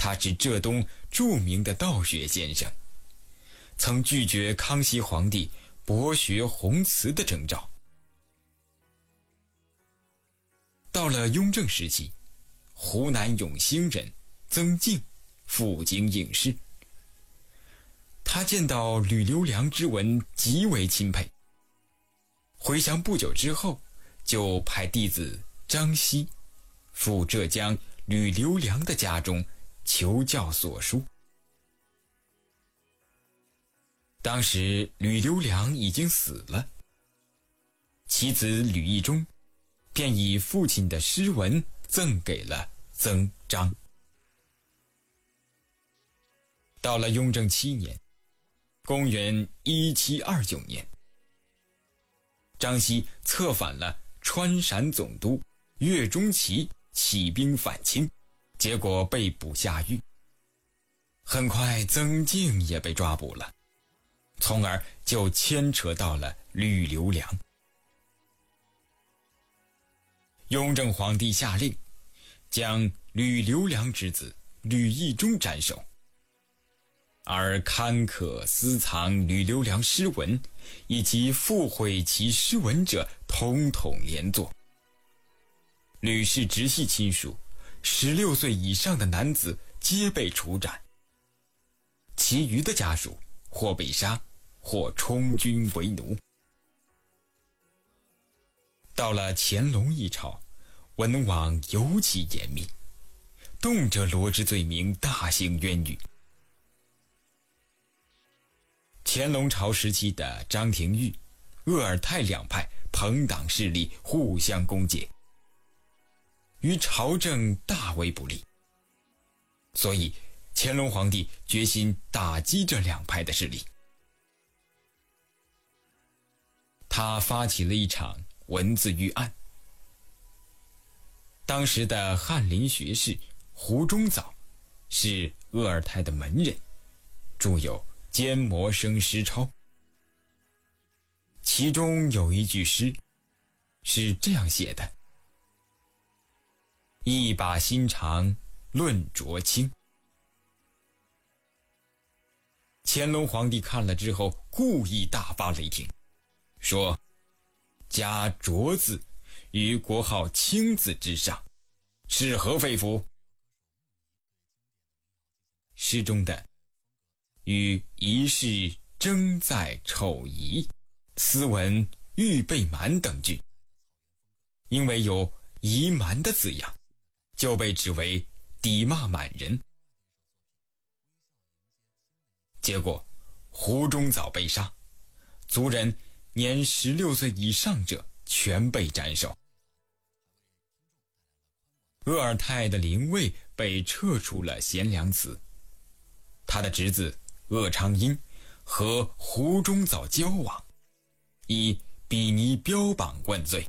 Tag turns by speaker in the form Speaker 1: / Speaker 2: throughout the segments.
Speaker 1: 他是浙东著名的道学先生，曾拒绝康熙皇帝博学弘辞的征召。到了雍正时期，湖南永兴人曾静赴京应试，他见到吕留良之文极为钦佩，回乡不久之后，就派弟子张熙赴浙江吕留良的家中求教所书。当时吕留良已经死了，其子吕义中便以父亲的诗文赠给了曾张。到了雍正7年，公元1729年，张熙策反了川陕总督岳钟琪起兵反清，结果被捕下狱。很快曾静也被抓捕了，从而就牵扯到了吕留良。雍正皇帝下令将吕留良之子吕义中斩首，而刊刻私藏吕留良诗文以及附会其诗文者统统连坐。吕氏直系亲属16岁以上的男子皆被处斩，其余的家属或被杀，或充军为奴。到了乾隆一朝，文网尤其严密，动辄罗织罪名，大兴冤狱。乾隆朝时期的张廷玉、鄂尔泰两派朋党势力互相攻讦，于朝政大为不利，所以乾隆皇帝决心打击这两派的势力。他发起了一场文字狱案。当时的翰林学士胡中藻是鄂尔泰的门人，著有《兼磨生诗钞》，其中有一句诗是这样写的：一把心肠论浊清。乾隆皇帝看了之后故意大发雷霆，说加浊字于国号清字之上，是何肺腑？诗中的与一世争在丑夷，斯文欲被瞒等句，因为有夷蛮的字样，就被指为抵骂满人。结果胡中藻被杀，族人年16岁以上者全被斩首。鄂尔泰的灵位被撤出了贤良祠，他的侄子鄂昌英和胡中藻交往，以比拟标榜问罪。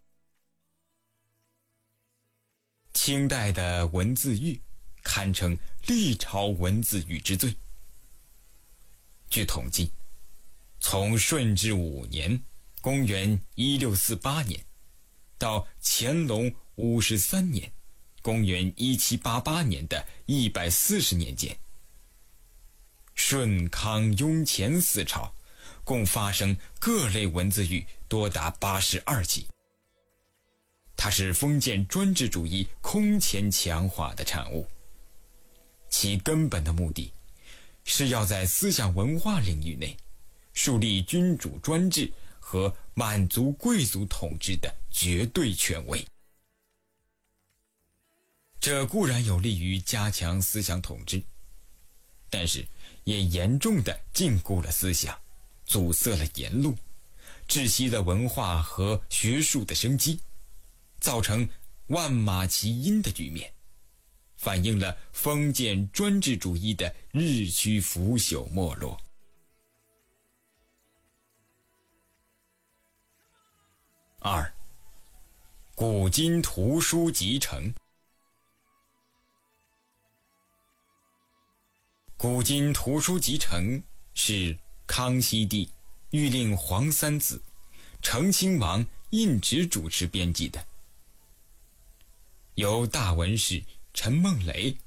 Speaker 1: 清代的文字狱堪称历朝文字狱之最。据统计，从顺治5年公元1648年到乾隆53年公元1788年的140年间，顺康雍乾4朝共发生各类文字狱多达82起。它是封建专制主义空前强化的产物，其根本的目的是要在思想文化领域内树立君主专制和满族贵族统治的绝对权威。这固然有利于加强思想统治，但是也严重地禁锢了思想，阻塞了言路，窒息了文化和学术的生机，造成万马齐喑的局面，反映了封建专制主义的日趋腐朽没落。2. 古今图书集成。古今图书集成是康熙帝谕令皇三子、承亲王胤祉主持编辑的，由大文士陈梦雷